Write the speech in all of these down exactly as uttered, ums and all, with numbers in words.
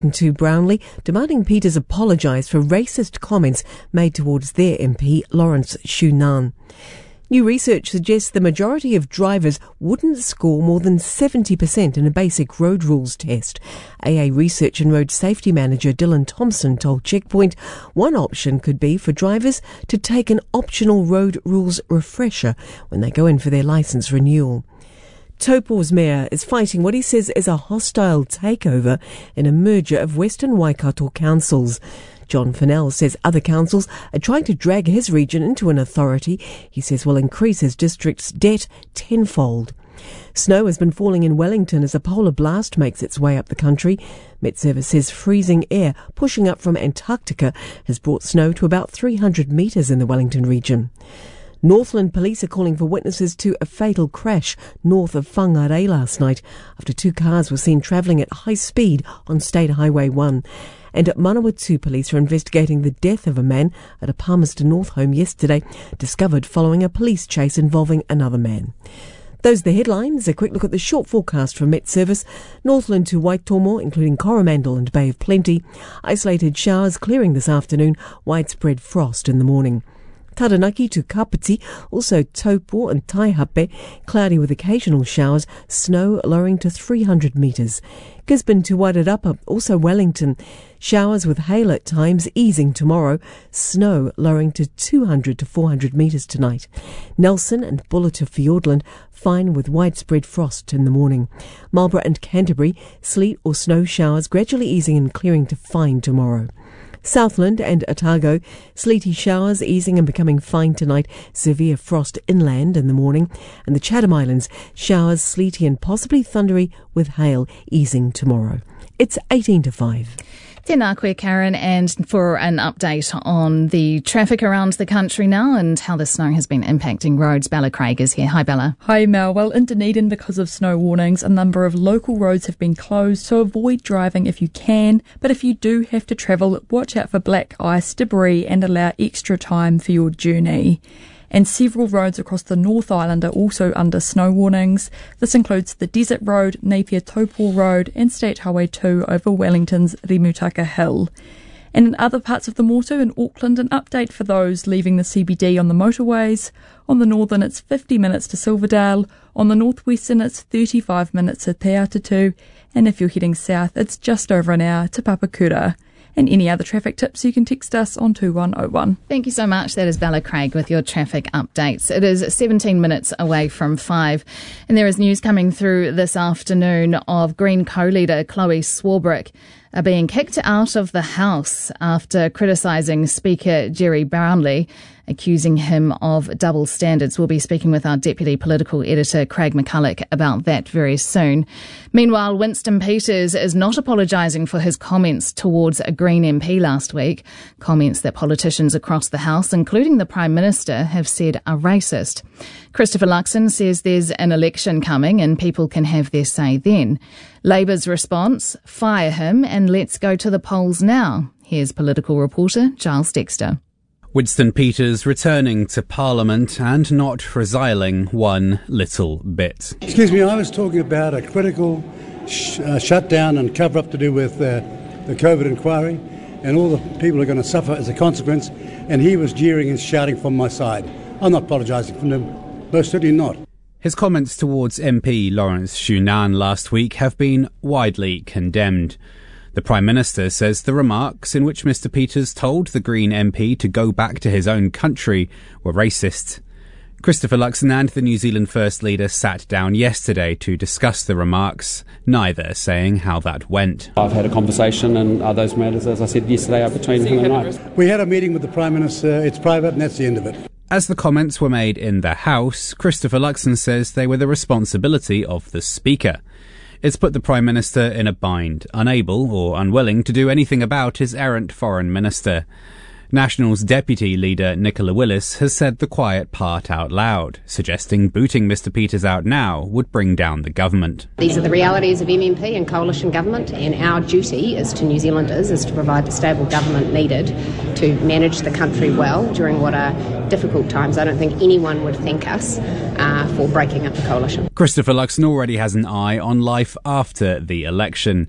to Brownlee, demanding Peters apologise for racist comments made towards their M P, Lawrence Shunan. New research suggests the majority of drivers wouldn't score more than seventy percent in a basic road rules test. A A Research and Road Safety Manager Dylan Thompson told Checkpoint one option could be for drivers to take an optional road rules refresher when they go in for their licence renewal. Taupo's mayor is fighting what he says is a hostile takeover in a merger of Western Waikato councils. John Fennell says other councils are trying to drag his region into an authority he says will increase his district's debt tenfold. Snow has been falling in Wellington as a polar blast makes its way up the country. Met Service says freezing air pushing up from Antarctica has brought snow to about three hundred metres in the Wellington region. Northland police are calling for witnesses to a fatal crash north of Whangarei last night after two cars were seen travelling at high speed on State Highway one. And at Manawatu, police are investigating the death of a man at a Palmerston North home yesterday, discovered following a police chase involving another man. Those are the headlines. A quick look at the short forecast from Met Service. Northland to Waitomo, including Coromandel and Bay of Plenty. Isolated showers clearing this afternoon. Widespread frost in the morning. Taranaki to Kapiti, also Taupo and Taihape, cloudy with occasional showers, snow lowering to three hundred metres. Gisborne to Wairarapa, also Wellington, showers with hail at times, easing tomorrow, snow lowering to two hundred to four hundred metres tonight. Nelson and Buller to Fiordland, fine with widespread frost in the morning. Marlborough and Canterbury, sleet or snow showers gradually easing and clearing to fine tomorrow. Southland and Otago, sleety showers easing and becoming fine tonight, severe frost inland in the morning, and the Chatham Islands, showers sleety and possibly thundery with hail easing tomorrow. It's eighteen to five. Tēnā koe, Karen, and for an update on the traffic around the country now and how the snow has been impacting roads, Bella Craig is here. Hi, Bella. Hi, Mel. Well, in Dunedin, because of snow warnings, a number of local roads have been closed, so avoid driving if you can. But if you do have to travel, watch out for black ice, debris, and allow extra time for your journey. And several roads across the North Island are also under snow warnings. This includes the Desert Road, Napier Taupo Road and State Highway two over Wellington's Rimutaka Hill. And in other parts of the Motu in Auckland, an update for those leaving the C B D on the motorways. On the northern it's fifty minutes to Silverdale, on the northwestern it's thirty-five minutes to Te Atatu, and if you're heading south it's just over an hour to Papakura. And any other traffic tips, you can text us on two one oh one. Thank you so much. That is Bella Craig with your traffic updates. It is seventeen minutes away from five. And there is news coming through this afternoon of Green co-leader Chloe Swarbrick are being kicked out of the House after criticising Speaker Jerry Brownlee, accusing him of double standards. We'll be speaking with our Deputy Political Editor, Craig McCulloch, about that very soon. Meanwhile, Winston Peters is not apologising for his comments towards a Green M P last week, comments that politicians across the House, including the Prime Minister, have said are racist. Christopher Luxon says there's an election coming and people can have their say then. Labour's response, fire him and let's go to the polls now. Here's political reporter Giles Dexter. Winston Peters returning to Parliament and not resiling one little bit. Excuse me, I was talking about a critical sh- uh, shutdown and cover-up to do with uh, the COVID inquiry, and all the people are going to suffer as a consequence, and he was jeering and shouting from my side. I'm not apologising for him, most certainly not. His comments towards M P Lawrence Shunan last week have been widely condemned. The Prime Minister says the remarks in which Mr Peters told the Green M P to go back to his own country were racist. Christopher Luxon and the New Zealand First Leader sat down yesterday to discuss the remarks, neither saying how that went. I've had a conversation and uh, those matters, as I said yesterday, are between him and I. We had a meeting with the Prime Minister, it's private and that's the end of it. As the comments were made in the House, Christopher Luxon says they were the responsibility of the Speaker. It's put the Prime Minister in a bind, unable or unwilling to do anything about his errant Foreign Minister. National's Deputy Leader Nicola Willis has said the quiet part out loud, suggesting booting Mr Peters out now would bring down the government. These are the realities of M M P and coalition government, and our duty as to New Zealanders is to provide the stable government needed to manage the country well during what are difficult times. I don't think anyone would thank us uh, for breaking up the coalition. Christopher Luxon already has an eye on life after the election.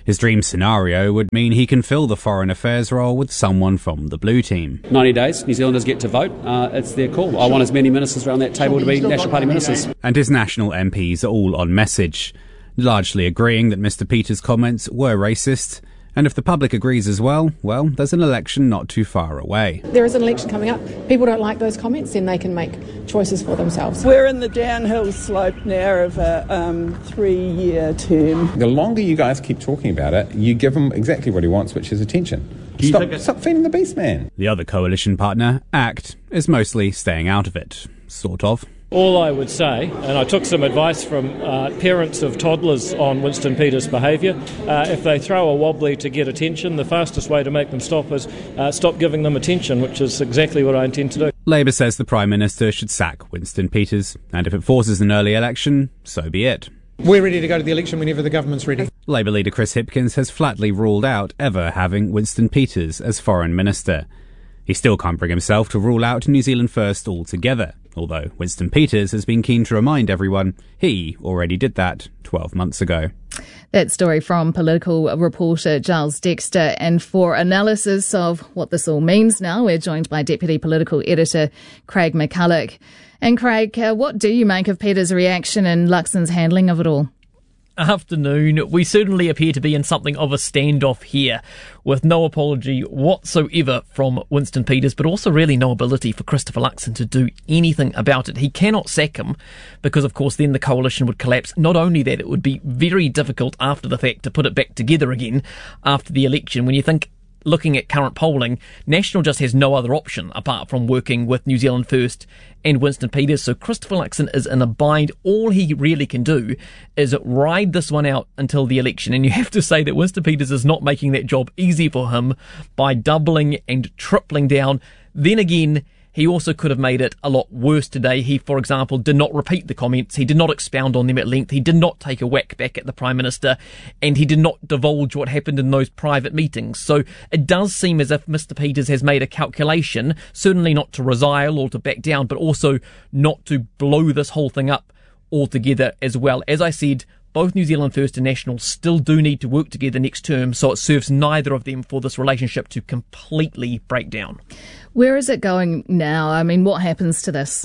His dream scenario would mean he can fill the foreign affairs role with someone from the blue team. ninety days, New Zealanders get to vote. Uh, it's their call. I want as many ministers around that table to be National Party ministers. And his national M Ps are all on message, largely agreeing that Mr Peters' comments were racist. And if the public agrees as well, well, there's an election not too far away. There is an election coming up. People don't like those comments, then they can make choices for themselves. We're in the downhill slope now of a um, three-year term. The longer you guys keep talking about it, you give him exactly what he wants, which is attention. Stop, stop feeding the beast, man. The other coalition partner, ACT, is mostly staying out of it. Sort of. All I would say, and I took some advice from uh, parents of toddlers on Winston Peters' behaviour, uh, if they throw a wobbly to get attention, the fastest way to make them stop is uh, stop giving them attention, which is exactly what I intend to do. Labour says the Prime Minister should sack Winston Peters, and if it forces an early election, so be it. We're ready to go to the election whenever the government's ready. Labour leader Chris Hipkins has flatly ruled out ever having Winston Peters as Foreign Minister. He still can't bring himself to rule out New Zealand First altogether, although Winston Peters has been keen to remind everyone he already did that twelve months ago. That story from political reporter Giles Dexter. And for analysis of what this all means now, we're joined by Deputy Political Editor Craig McCulloch. And Craig, uh, what do you make of Peters' reaction and Luxon's handling of it all? Afternoon. We certainly appear to be in something of a standoff here, with no apology whatsoever from Winston Peters, but also really no ability for Christopher Luxon to do anything about it. He cannot sack him because, of course, then the coalition would collapse. Not only that, it would be very difficult after the fact to put it back together again after the election. When you think, looking at current polling, National just has no other option apart from working with New Zealand First and Winston Peters. So Christopher Luxon is in a bind. All he really can do is ride this one out until the election. And you have to say that Winston Peters is not making that job easy for him by doubling and tripling down. Then again, he also could have made it a lot worse today. He, for example, did not repeat the comments. He did not expound on them at length. He did not take a whack back at the Prime Minister, and he did not divulge what happened in those private meetings. So it does seem as if Mister Peters has made a calculation, certainly not to resile or to back down, but also not to blow this whole thing up altogether as well. As I said, both New Zealand First and National still do need to work together next term, so it serves neither of them for this relationship to completely break down. Where is it going now? I mean, what happens to this?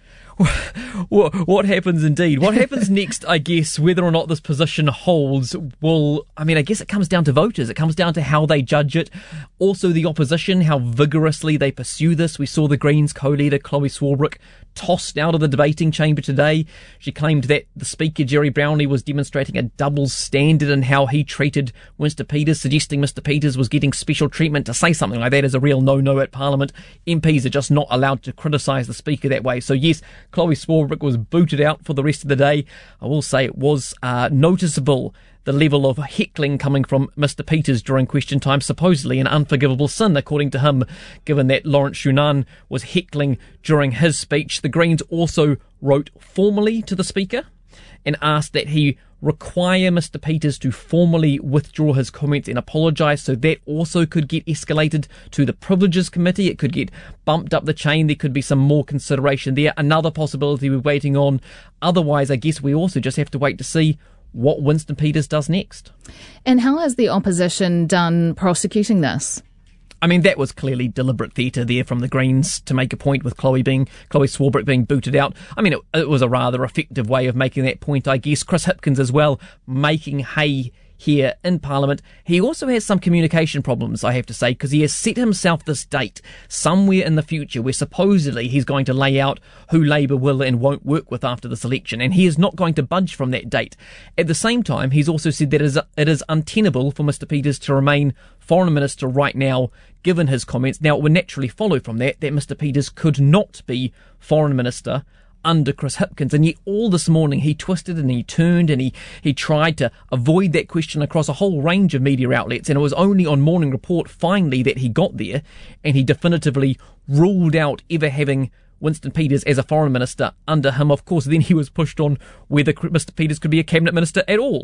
What happens indeed? What happens next, I guess, whether or not this position holds, will, I mean, I guess it comes down to voters. It comes down to how they judge it. Also, the opposition, how vigorously they pursue this. We saw the Greens co-leader, Chloe Swarbrick, tossed out of the debating chamber today. She claimed that the Speaker, Jerry Brownlee, was demonstrating a double standard in how he treated Winston Peters, suggesting Mister Peters was getting special treatment. To say something like that is a real no-no at Parliament. M Ps are just not allowed to criticise the Speaker that way. So yes, Chloe Swarbrick was booted out for the rest of the day. I will say it was uh, noticeable, the level of heckling coming from Mister Peters during question time, supposedly an unforgivable sin, according to him, given that Lawrence Shunan was heckling during his speech. The Greens also wrote formally to the Speaker and asked that he require Mister Peters to formally withdraw his comments and apologise, so that also could get escalated to the Privileges Committee. It could get bumped up the chain. There could be some more consideration there. Another possibility we're waiting on. Otherwise, I guess we also just have to wait to see what Winston Peters does next. And how has the opposition done prosecuting this? I mean, that was clearly deliberate theatre there from the Greens to make a point with Chloe being Chloe Swarbrick being booted out. I mean, it, it was a rather effective way of making that point, I guess. Chris Hipkins as well, making hay here in Parliament. He also has some communication problems, I have to say, because he has set himself this date somewhere in the future where supposedly he's going to lay out who Labour will and won't work with after this election, and he is not going to budge from that date. At the same time, he's also said that it is, it is untenable for Mister Peters to remain Foreign Minister right now, given his comments. Now, it would naturally follow from that that Mister Peters could not be Foreign Minister under Chris Hipkins, and yet all this morning he twisted and he turned and he, he tried to avoid that question across a whole range of media outlets, and it was only on Morning Report finally that he got there and he definitively ruled out ever having Winston Peters as a Foreign Minister under him. Of course, then he was pushed on whether Mister Peters could be a Cabinet Minister at all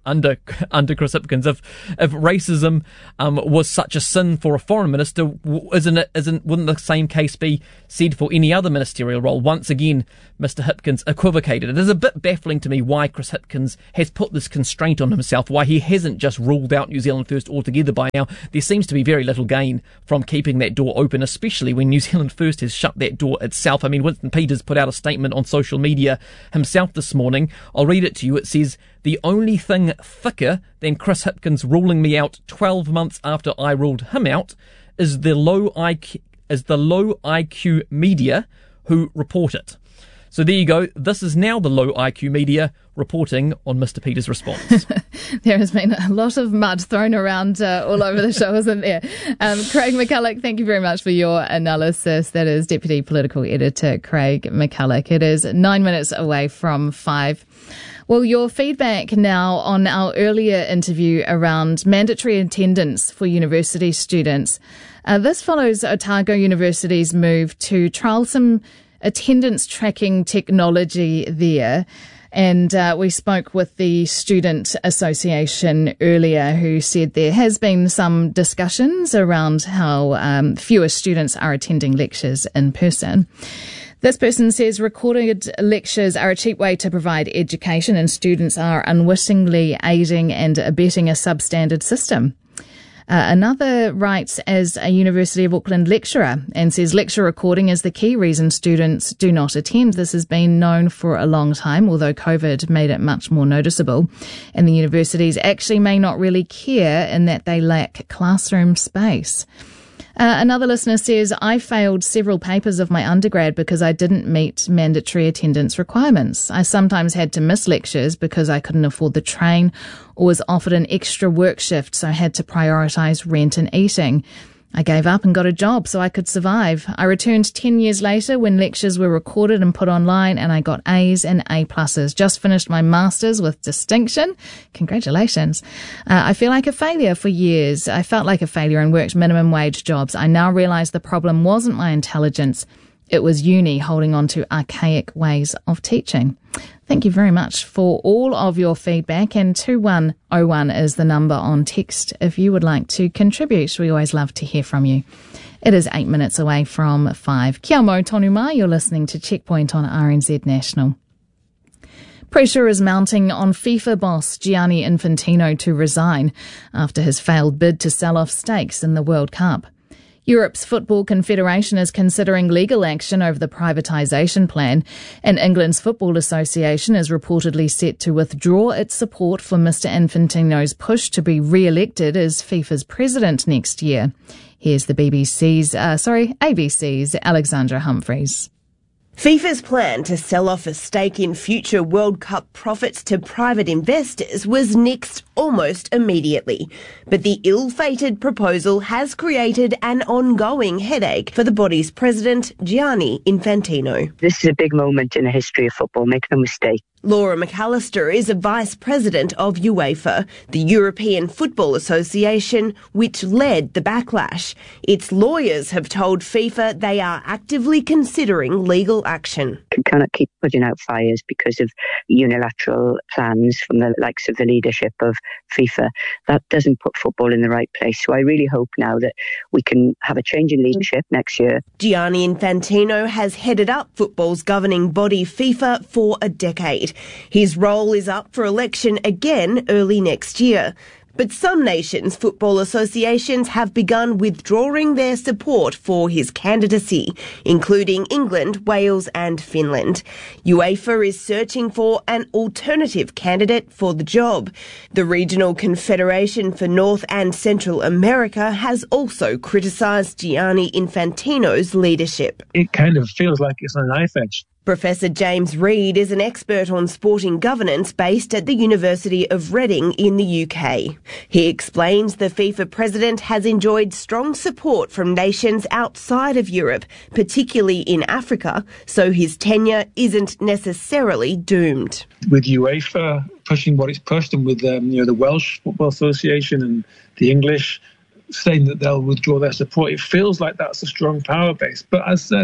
under under Chris Hipkins. If if racism um, was such a sin for a foreign minister, isn't it? Isn't wouldn't the same case be said for any other ministerial role? Once again, Mister Hipkins equivocated. It is a bit baffling to me why Chris Hipkins has put this constraint on himself. Why he hasn't just ruled out New Zealand First altogether by now. There seems to be very little gain from keeping that door open, especially when New Zealand First has shut that door itself. I mean, Winston Peters put out a statement on social media himself this morning. I'll read it to you. It says, "The only thing thicker than Chris Hipkins ruling me out twelve months after I ruled him out is the low I Q, is the low I Q media who report it." So there you go. This is now the low I Q media reporting on Mister Peters' response. There has been a lot of mud thrown around uh, all over the show, isn't there? Um, Craig McCulloch, thank you very much for your analysis. That is Deputy Political Editor Craig McCulloch. It is nine minutes away from five. Well, your feedback now on our earlier interview around mandatory attendance for university students. Uh, this follows Otago University's move to trial some attendance tracking technology there. And uh, we spoke with the Student Association earlier, who said there has been some discussions around how um, fewer students are attending lectures in person. This person says recorded lectures are a cheap way to provide education, and students are unwittingly aiding and abetting a substandard system. Uh, another writes as a University of Auckland lecturer and says lecture recording is the key reason students do not attend. This has been known for a long time, although COVID made it much more noticeable. And the universities actually may not really care in that they lack classroom space. Uh, another listener says, I failed several papers of my undergrad because I didn't meet mandatory attendance requirements. I sometimes had to miss lectures because I couldn't afford the train or was offered an extra work shift, so I had to prioritise rent and eating. I gave up and got a job so I could survive. I returned ten years later when lectures were recorded and put online, and I got A's and A pluses. Just finished my master's with distinction. Congratulations. Uh, I feel like a failure for years. I felt like a failure and worked minimum wage jobs. I now realise the problem wasn't my intelligence. It was uni holding on to archaic ways of teaching. Thank you very much for all of your feedback, and two one oh one is the number on text if you would like to contribute. We always love to hear from you. It is eight minutes away from five. Kia mau tonu mai, you're listening to Checkpoint on R N Z National. Pressure is mounting on FIFA boss Gianni Infantino to resign after his failed bid to sell off stakes in the World Cup. Europe's Football Confederation is considering legal action over the privatisation plan, and England's Football Association is reportedly set to withdraw its support for Mister Infantino's push to be re-elected as FIFA's president next year. Here's the B B C's, uh, sorry, A B C's Alexandra Humphreys. FIFA's plan to sell off a stake in future World Cup profits to private investors was nixed almost immediately. But the ill-fated proposal has created an ongoing headache for the body's president, Gianni Infantino. This is a big moment in the history of football, make no mistake. Laura McAllister is a vice president of UEFA, the European Football Association, which led the backlash. Its lawyers have told FIFA they are actively considering legal action. You cannot keep putting out fires because of unilateral plans from the likes of the leadership of FIFA. That doesn't put football in the right place. So I really hope now that we can have a change in leadership next year. Gianni Infantino has headed up football's governing body FIFA for a decade. His role is up for election again early next year. But some nations' football associations have begun withdrawing their support for his candidacy, including England, Wales and Finland. UEFA is searching for an alternative candidate for the job. The Regional Confederation for North and Central America has also criticised Gianni Infantino's leadership. It kind of feels like it's on a knife edge. Professor James Reed is an expert on sporting governance based at the University of Reading in the U K. He explains the FIFA president has enjoyed strong support from nations outside of Europe, particularly in Africa, so his tenure isn't necessarily doomed. With UEFA pushing what it's pushed, and with um, you know the Welsh Football Association and the English saying that they'll withdraw their support, it feels like that's a strong power base. But as said,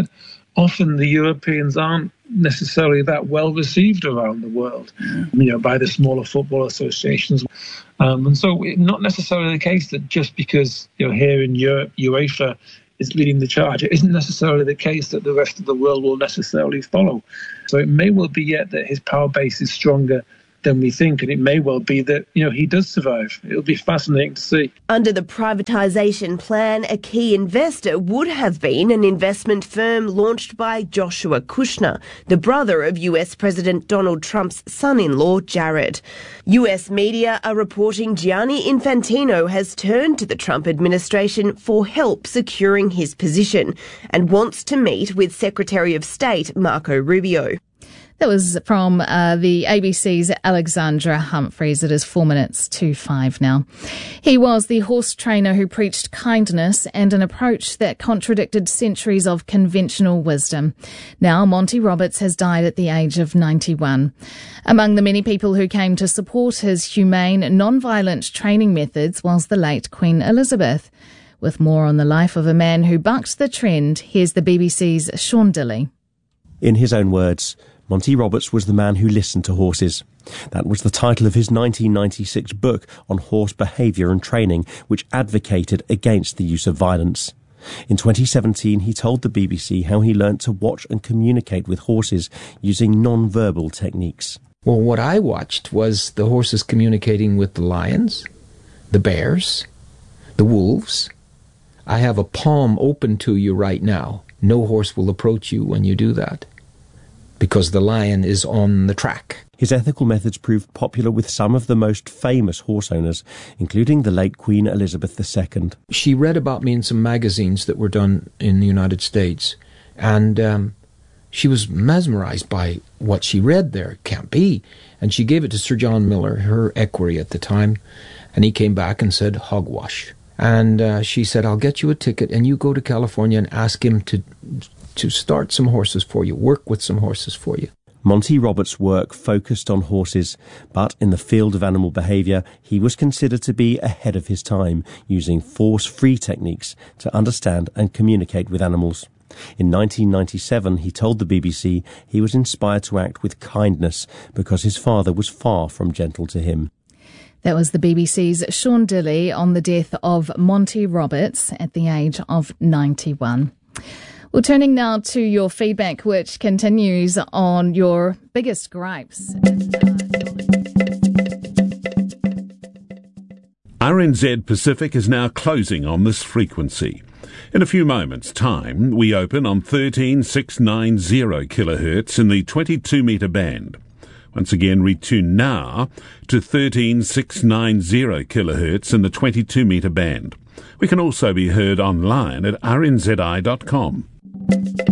often the Europeans aren't necessarily that well received around the world, you know, by the smaller football associations. Um, and so it's not necessarily the case that just because, you know, here in Europe, UEFA is leading the charge, it isn't necessarily the case that the rest of the world will necessarily follow. So it may well be yet that his power base is stronger than we think, and it may well be that, you know, he does survive. It'll be fascinating to see. Under the privatisation plan, a key investor would have been an investment firm launched by Joshua Kushner, the brother of U S President Donald Trump's son-in-law, Jared. U S media are reporting Gianni Infantino has turned to the Trump administration for help securing his position and wants to meet with Secretary of State Marco Rubio. That was from uh, the A B C's Alexandra Humphreys. It is four minutes to five now. He was the horse trainer who preached kindness and an approach that contradicted centuries of conventional wisdom. Now, Monty Roberts has died at the age of ninety-one. Among the many people who came to support his humane, non-violent training methods was the late Queen Elizabeth. With more on the life of a man who bucked the trend, here's the B B C's Sean Dilley. In his own words, Monty Roberts was the man who listened to horses. That was the title of his nineteen ninety-six book on horse behaviour and training, which advocated against the use of violence. In twenty seventeen, he told the B B C how he learnt to watch and communicate with horses using non-verbal techniques. Well, what I watched was the horses communicating with the lions, the bears, the wolves. I have a palm open to you right now. No horse will approach you when you do that, because the lion is on the track. His ethical methods proved popular with some of the most famous horse owners, including the late Queen Elizabeth the Second. She read about me in some magazines that were done in the United States, and um, she was mesmerized by what she read there. It can't be. And she gave it to Sir John Miller, her equerry at the time, and he came back and said, hogwash. And uh, she said, I'll get you a ticket, and you go to California and ask him to... to start some horses for you, work with some horses for you. Monty Roberts' work focused on horses, but in the field of animal behaviour, he was considered to be ahead of his time, using force-free techniques to understand and communicate with animals. In nineteen ninety-seven, he told the B B C he was inspired to act with kindness because his father was far from gentle to him. That was the B B C's Sean Dilley on the death of Monty Roberts at the age of ninety-one. Well, turning now to your feedback, which continues on your biggest gripes. R N Z Pacific is now closing on this frequency. In a few moments' time, we open on thirteen six ninety kilohertz in the twenty-two metre band. Once again, retune now to thirteen six ninety kilohertz in the twenty-two metre band. We can also be heard online at r n z i dot com.